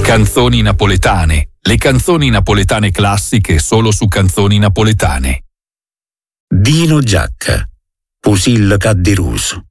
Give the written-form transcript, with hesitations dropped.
Canzoni napoletane. Le canzoni napoletane classiche solo su Canzoni Napoletane. Dino Giacca, Pusillo Caddiruso.